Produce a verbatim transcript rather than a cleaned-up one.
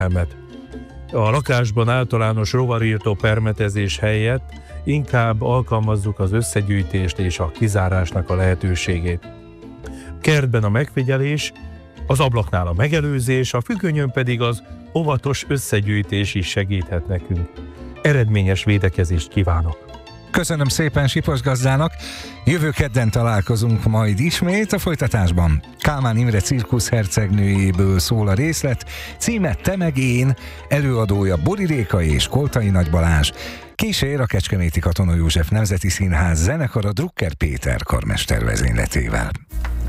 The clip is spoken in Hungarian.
figyelmet. A lakásban általános rovarírtó permetezés helyett inkább alkalmazzuk az összegyűjtést és a kizárásnak a lehetőségét. Kertben a megfigyelés, az ablaknál a megelőzés, a függönyön pedig az óvatos összegyűjtés is segíthet nekünk. Eredményes védekezést kívánok! Köszönöm szépen Sipos gazdának, jövő kedden találkozunk majd ismét a folytatásban. Kálmán Imre cirkuszhercegnőjéből szól a részlet, címe Te meg én, előadója Bori Réka és Koltai Nagy Balázs, kísér a Kecskeméti Katona József Nemzeti Színház zenekara Drucker Péter karmester vezényletével.